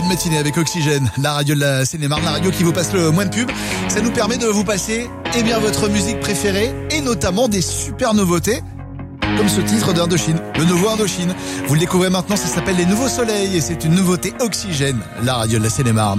Bonne matinée avec Oxygène, la radio de la Seine-et-Marne, la radio qui vous passe le moins de pubs. Ça nous permet de vous passer votre musique préférée et notamment des super nouveautés. Comme ce titre d'Indochine, le nouveau Indochine. Vous le découvrez maintenant, ça s'appelle Les Nouveaux Soleils et c'est une nouveauté Oxygène, la radio de la Seine-et-Marne.